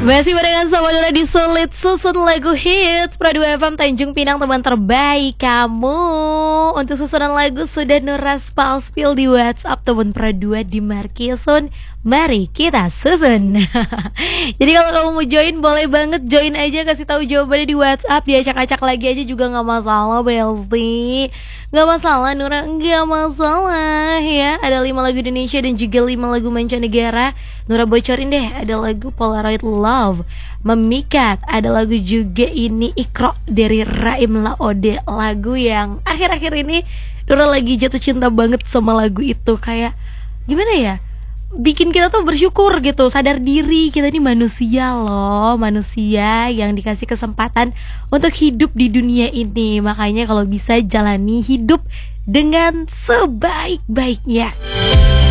Masih barengan sama Nura di Sulit Susun Lagu Hits Pro 2 FM Tanjung Pinang, teman terbaik kamu. Untuk susunan lagu sudah Nura spill di WhatsApp teman Pro 2 di Markisun. Mari kita susun. Jadi kalau kamu mau join boleh banget join aja, kasih tahu jawabannya di WhatsApp, diacak-acak lagi aja juga nggak masalah Belsti. Nggak masalah Nura, nggak masalah ya. Ada 5 lagu Indonesia dan juga 5 lagu mancanegara. Nura bocorin deh, ada lagu Polaroid Love, Memikat, ada lagu juga ini Ikro dari Raim Laode, lagu yang akhir-akhir ini Nura lagi jatuh cinta banget sama lagu itu. Kayak gimana ya, bikin kita tuh bersyukur gitu, sadar diri kita ini manusia loh, manusia yang dikasih kesempatan untuk hidup di dunia ini. Makanya kalau bisa jalani hidup dengan sebaik-baiknya.